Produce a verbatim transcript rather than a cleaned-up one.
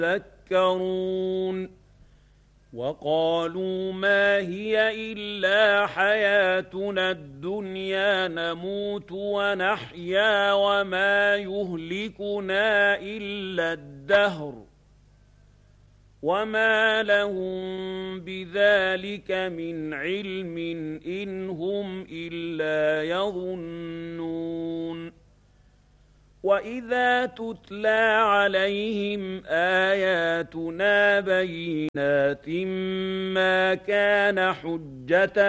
يذكرون وقالوا ما هي إلا حياتنا الدنيا نموت ونحيا وما يهلكنا إلا الدهر وما لهم بذلك من علم إن هم إلا يظنون وإذا تتلى عليهم آياتنا بينات ما كان حجة